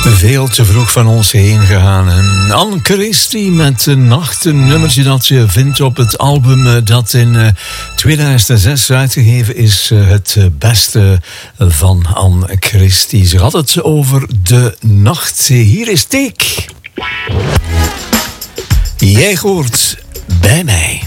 Veel te vroeg van ons heen gegaan. En Anne Christie met Nacht, een nummertje dat je vindt op het album dat in 2006 uitgegeven is. Het beste van Anne Christie. Ze had het over de nacht. Hier is Teek. Jij hoort bij mij.